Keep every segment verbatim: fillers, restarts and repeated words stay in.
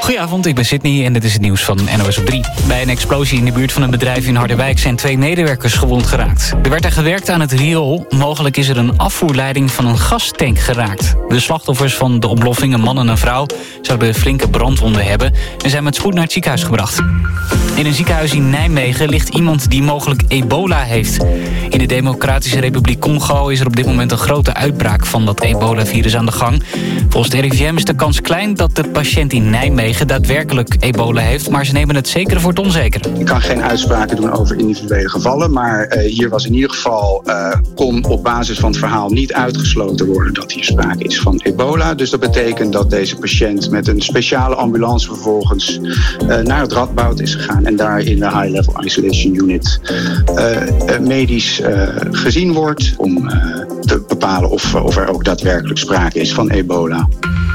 Goedenavond, ik ben Sydney en dit is het nieuws van N O S op drie. Bij een explosie in de buurt van een bedrijf in Harderwijk zijn twee medewerkers gewond geraakt. Er werd er gewerkt aan het riool. Mogelijk is er een afvoerleiding van een gastank geraakt. De slachtoffers van de ontploffing, een man en een vrouw, zouden flinke brandwonden hebben en zijn met spoed naar het ziekenhuis gebracht. In een ziekenhuis in Nijmegen ligt iemand die mogelijk ebola heeft. In de Democratische Republiek Congo is er op dit moment een grote uitbraak van dat ebola-virus aan de gang. Volgens het R I V M is de kans klein dat de patiënt in Nijmegen daadwerkelijk ebola heeft, maar ze nemen het zekere voor het onzekere. Ik kan geen uitspraken doen over individuele gevallen, maar uh, hier was in ieder geval, uh, kon op basis van het verhaal niet uitgesloten worden dat hier sprake is van ebola. Dus dat betekent dat deze patiënt met een speciale ambulance vervolgens uh, naar het Radboud is gegaan en daar in de High Level Isolation Unit uh, uh, medisch uh, gezien wordt om uh, te bepalen of, of er ook daadwerkelijk sprake is van ebola.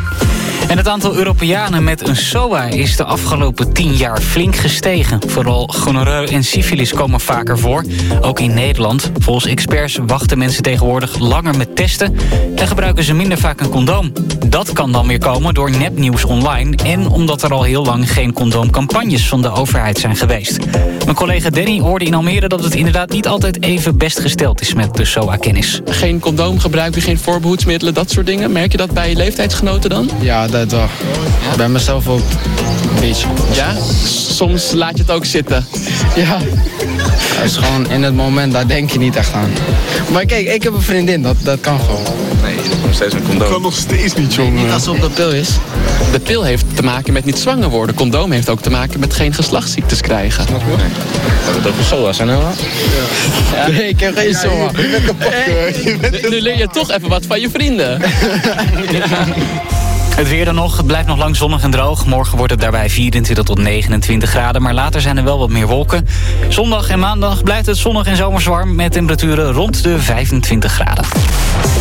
En het aantal Europeanen met een S O A is de afgelopen tien jaar flink gestegen. Vooral gonoreu en syfilis komen vaker voor, ook in Nederland. Volgens experts wachten mensen tegenwoordig langer met testen en gebruiken ze minder vaak een condoom. Dat kan dan weer komen door nepnieuws online en omdat er al heel lang geen condoomcampagnes van de overheid zijn geweest. Mijn collega Danny hoorde in Almere dat het inderdaad niet altijd even best gesteld is met de S O A-kennis. Geen condoom gebruiken, geen voorbehoedsmiddelen, dat soort dingen. Merk je dat bij je leeftijdsgenoten dan? Ja, dat wel. Ja? Bij mezelf ook een beetje. Ja? Soms laat je het ook zitten. Ja. Het is gewoon in het moment, daar denk je niet echt aan. Maar kijk, ik heb een vriendin, dat, dat kan gewoon. Nee, nog steeds een condoom. Kan nog steeds niet, jongen. Niet als het op de pil is. De pil heeft te maken met niet zwanger worden. Condoom heeft ook te maken met geen geslachtsziektes krijgen. Snap je? Nee. Dat het over S O A's zijn, hè? Ja. Ja. Nee, ik heb geen S O A. Je bent kapot, hey. Nu, nu leer je toch even wat van je vrienden. Ja. Het weer dan nog. Het blijft nog lang zonnig en droog. Morgen wordt het daarbij vierentwintig tot negenentwintig graden. Maar later zijn er wel wat meer wolken. Zondag en maandag blijft het zonnig en zomers warm met temperaturen rond de vijfentwintig graden.